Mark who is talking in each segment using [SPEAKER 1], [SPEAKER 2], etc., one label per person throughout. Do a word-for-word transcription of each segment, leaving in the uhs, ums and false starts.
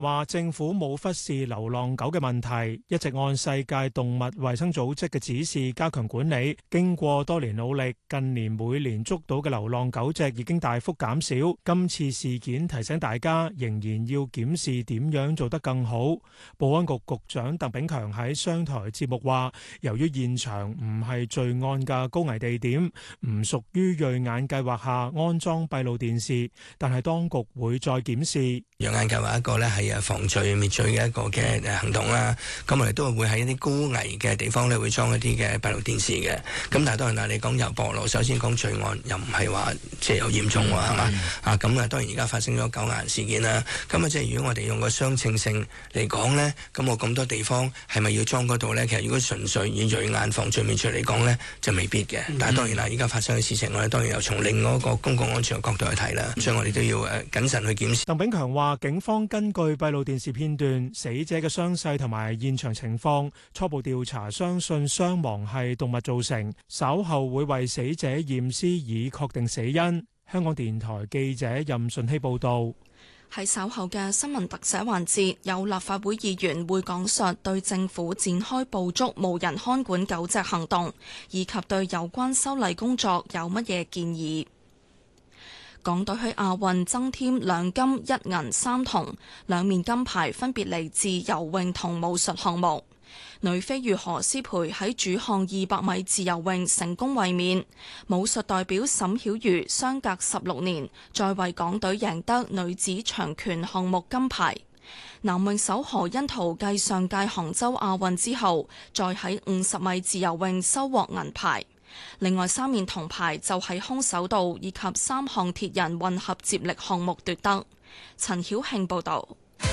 [SPEAKER 1] 話政府冇忽視流浪狗嘅問題，一直按世界動物衛生組織嘅指示加強管理。經過多年努力，近年每年捉到嘅流浪狗隻已經大幅減少。今次事件提醒大家，仍然要檢視點樣做得更好。保安局局長鄧炳強喺商台節目話，由於現場唔係罪案嘅高危地點，唔屬於銳眼計劃下安裝閉路電視，但係當局會再檢視。
[SPEAKER 2] 銳眼計劃一個咧係啊防罪滅罪嘅一個嘅行動啦，咁我哋都會喺一啲高危嘅地方咧會裝一啲嘅閉路電視嘅。咁但係當然啦，你講由暴露，首先講罪案又唔係話即係有嚴重喎，係嘛？啊咁啊，當然而家發生咗狗眼事件啦。咁啊，即係如果我哋用個相稱性嚟講咧，咁我咁多地方係咪要裝嗰度咧？其實如果純粹以銳眼防罪滅罪嚟講咧，就未必嘅。但係當然啦，而家發生嘅事情，我哋當然又從另外一個公共安全嘅角度去睇啦。所以我哋都要誒謹慎去檢視。
[SPEAKER 1] 鄧炳強話，警方根據閉路電視片段、死者嘅傷勢同埋現場情況，初步調查相信傷亡係動物造成，稍後會為死者驗屍以確定死因。香港電台記者任順希報導。
[SPEAKER 3] 喺稍後嘅新聞特寫環節，有立法會議員會講述對政府展開捕捉無人看管狗隻行動，以及對有關修例工作有乜嘢建議。港隊喺亞運增添兩金一銀三銅，兩面金牌分別嚟自游泳同武術項目。女飛魚何詩蓓喺主項二百米自由泳成功衛冕，武術代表沈曉瑜相隔十六年再為港隊贏得女子長拳項目金牌。男泳手何甄陶繼上屆杭州亞運之後，再喺五十米自由泳收穫銀牌。另外三面銅牌就喺空手道以及三項鐵人混合接力項目奪得。陳曉慶報導。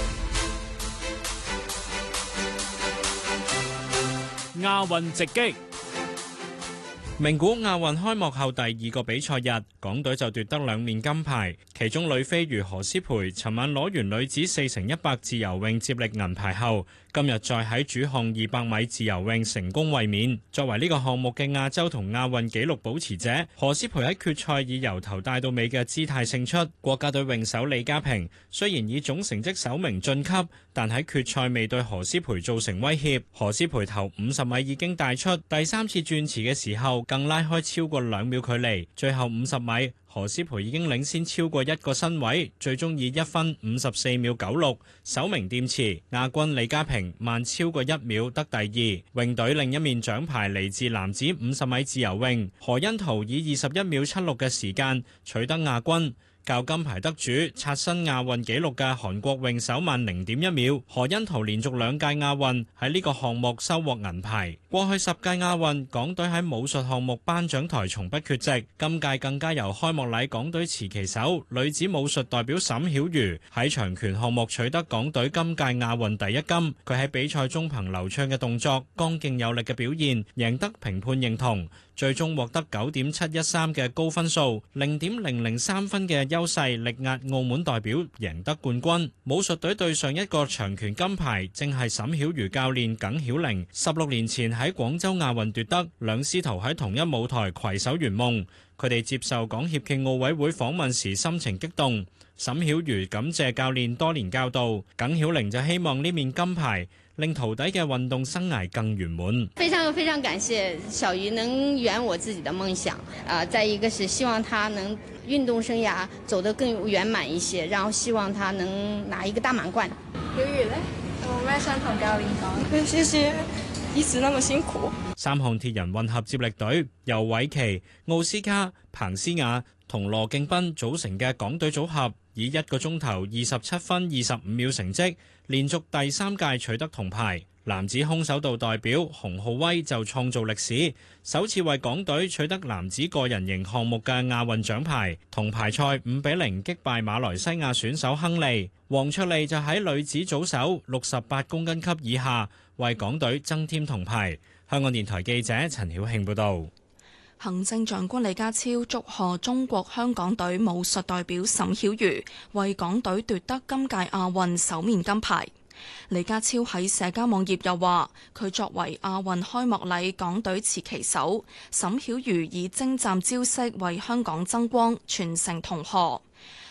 [SPEAKER 4] 亞運直擊。名古亞運開幕後第二個比賽日，港隊就奪得兩面金牌，其中女飛魚何詩蓓尋晚攞完女子四乘一百自由泳接力銀牌後，今日再喺主項二百米自由泳成功衛冕。作為呢個項目嘅亞洲同亞運紀錄保持者，何詩蓓喺決賽以由頭帶到尾嘅姿態勝出。國家隊泳手李家平雖然以總成績首名晉級，但喺決賽未對何詩蓓造成威脅。何詩蓓頭五十米已經帶出，第三次轉池嘅時候更拉開超過兩秒距離，最後五十米何詩蓓已經領先超過一個身位，最終以一分五十四秒九六首名掂池。亞軍李家平慢超過一秒得第二。泳隊另一面獎牌嚟自男子五十米自由泳，何甄陶以二十一秒七六嘅時間取得亞軍。較金牌得主刷新亞運紀錄嘅韓國泳手慢零點一秒，何甄陶連續兩屆亞運喺呢個項目收穫銀牌。過去十屆亞運，港隊喺武術項目頒獎台從不缺席，今屆更加由開幕禮港隊持旗手女子武術代表沈曉瑜喺長拳項目取得港隊今屆亞運第一金。佢喺比賽中憑流暢嘅動作、剛勁有力嘅表現，贏得評判認同，最終獲得九點七一三嘅高分數，零點零零三分嘅優勢力壓澳門代表贏得冠軍。武術隊對上一個長拳金牌正係沈曉瑜教練耿曉玲，十六年前喺廣州亞運奪得，兩師徒喺同一舞台攜手圓夢。佢哋接受港協暨奧委會訪問時心情激動，沈曉瑜感謝教練多年教導，耿曉玲就希望呢面金牌令徒弟嘅運動生涯更圓滿。
[SPEAKER 5] 非常非常感謝小瑜能圓我自己的夢想，啊，再一個是希望他能運動生涯走得更圓滿一些，然後希望他能拿一個大滿貫。
[SPEAKER 6] 曉瑜呢，有冇咩想同教練講？謝謝一直那麼辛苦。
[SPEAKER 4] 三項鐵人混合接力隊由韋琪、奧斯卡、彭思雅同羅敬斌組成嘅港隊組合，以一個鐘頭二十七分二十五秒成績，連續第三屆取得銅牌。男子空手道代表洪浩威就創造歷史，首次為港隊取得男子個人型項目嘅亞運獎牌。銅牌賽五比零擊敗馬來西亞選手亨利。黃卓利就喺女子組手六十八公斤級以下為港隊增添銅牌。香港電台記者陳曉慶報導。
[SPEAKER 3] 行政長官李家超祝賀中國香港隊武術代表沈曉瑜為港隊奪得今屆亞運首面金牌。李家超喺社交網頁又話，佢作為亞運開幕禮港隊持旗手，沈曉瑜以精湛招式為香港爭光，傳承銅河。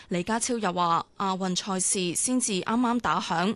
[SPEAKER 3] 李家超又話：亞運賽事先至啱啱打響，